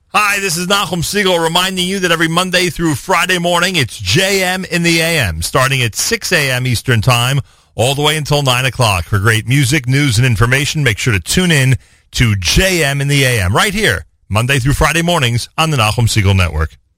Hi, this is Nachum Siegel reminding you that every Monday through Friday morning, it's JM in the AM, starting at 6 a.m. Eastern Time, all the way until 9 o'clock. For great music, news, and information, make sure to tune in to JM in the AM, right here, Monday through Friday mornings on the Nachum Siegel Network.